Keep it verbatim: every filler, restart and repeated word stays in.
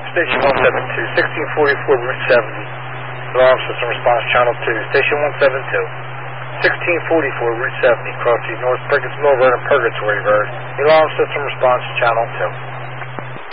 Station one seven two, sixteen forty-four Route seventy. Alarm system response channel two. Station one seven two, sixteen forty-four Route seventy, cross the North Purgatory Mill Road and Purgatory Road. Alarm system response channel two.